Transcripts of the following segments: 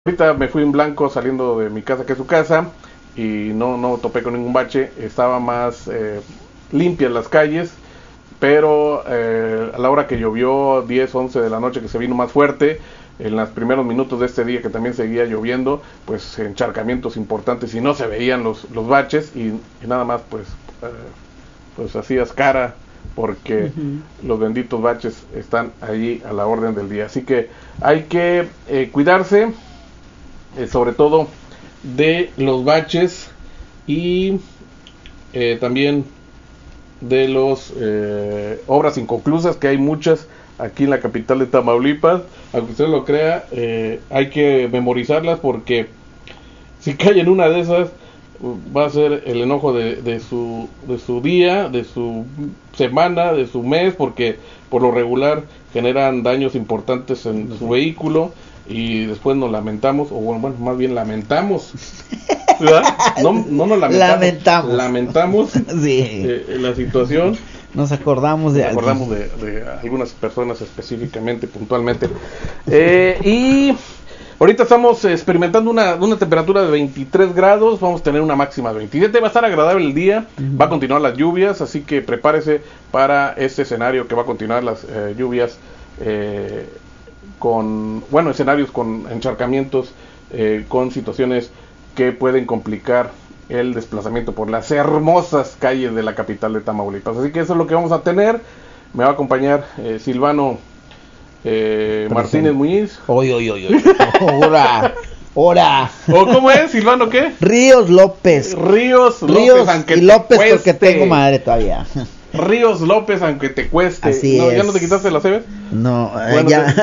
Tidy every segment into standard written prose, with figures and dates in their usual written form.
Ahorita me fui en blanco saliendo de mi casa, que es su casa, y no topé con ningún bache. Estaba más limpias las calles, pero a la hora que llovió, 10, 11 de la noche, que se vino más fuerte, en los primeros minutos de este día que también seguía lloviendo, pues encharcamientos importantes y no se veían los baches, y nada más pues hacías cara porque los benditos baches están allí a la orden del día. Así que hay que cuidarse, sobre todo de los baches y también de los obras inconclusas, que hay muchas aquí en la capital de Tamaulipas. Aunque usted lo crea, hay que memorizarlas, porque si cae en una de esas va a ser el enojo de su día, de su semana, de su mes, porque por lo regular generan daños importantes en su vehículo y después nos lamentamos, o bueno, más bien lamentamos, ¿verdad? No nos lamentamos sí. La situación. Nos acordamos de algunas personas específicamente, puntualmente. Y ahorita estamos experimentando una temperatura de 23 grados, vamos a tener una máxima de 27, va a estar agradable el día, va a continuar las lluvias, así que prepárese para este escenario que va a continuar las lluvias, escenarios con encharcamientos, con situaciones que pueden complicar el desplazamiento por las hermosas calles de la capital de Tamaulipas. Así que eso es lo que vamos a tener. Me va a acompañar Silvano Martínez Muñiz. ¡Hora! ¿O cómo es, Silvano, qué? Ríos López, aunque y López te porque tengo madre todavía. Ríos López, aunque te cueste. Así no, es. ¿Ya no te quitaste la CB? No, bueno, ya.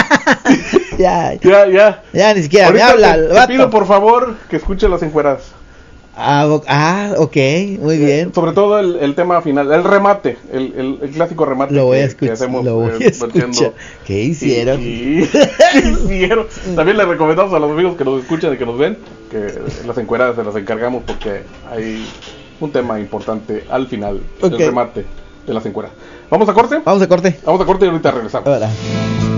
Ya ni siquiera ahorita me habla. te pido por favor que escuche las encueradas. Ok, muy bien. Sobre todo el tema final, el remate, el clásico remate lo voy a que hacemos. escuchar. ¿Qué hicieron? ¿Qué hicieron? También le recomendamos a los amigos que nos escuchan y que nos ven que las encueradas se las encargamos, porque hay un tema importante al final, el remate de las encueradas. ¿Vamos a corte? Vamos a corte Y ahorita regresamos. Hola.